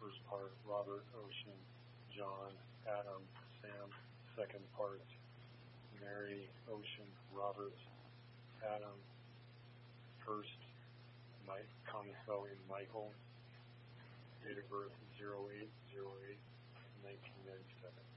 first part, Robert, Ocean, John, Adam, Sam. Second part, Mary, Ocean, Robert, Adam. First, common spelling, Michael. Date of birth 08/08/1997.